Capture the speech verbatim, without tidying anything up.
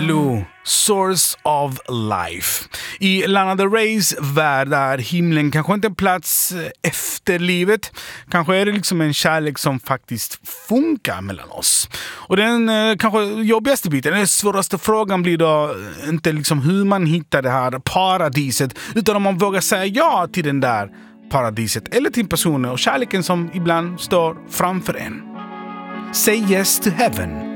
Lou, Source of Life. I Lana Del Reys värld är himlen kanske inte en plats efter livet. Kanske är det liksom en kärlek som faktiskt funkar mellan oss. Och den eh, kanske jobbigaste biten, den svåraste frågan blir då inte liksom hur man hittar det här paradiset, utan om man vågar säga ja till den där paradiset eller till personer och kärleken som ibland står framför en. Say yes to heaven